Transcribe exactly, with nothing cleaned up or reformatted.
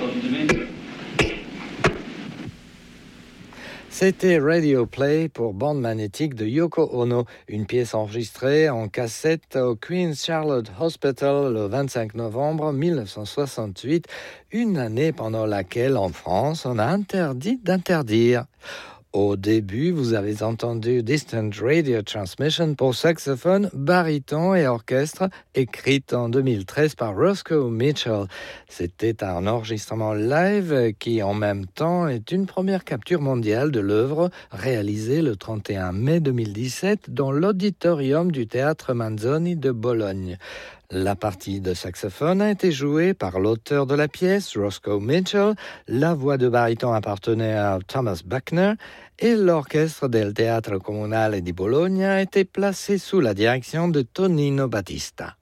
C'était Radio Play pour Bande magnétique de Yoko Ono, une pièce enregistrée en cassette au Queen's Charlotte Hospital le vingt-cinq novembre mille neuf cent soixante-huit, une année pendant laquelle en France on a interdit d'interdire. Au début, vous avez entendu Distant Radio Transmission pour saxophone, baryton et orchestre, écrite en deux mille treize par Roscoe Mitchell. C'était un enregistrement live qui, en même temps, est une première capture mondiale de l'œuvre réalisée le trente et un mai deux mille dix-sept dans l'auditorium du Théâtre Manzoni de Bologne. La partie de saxophone a été jouée par l'auteur de la pièce, Roscoe Mitchell, la voix de baryton appartenait à Thomas Buckner et l'orchestre del Teatro Comunale di Bologna a été placé sous la direction de Tonino Battista.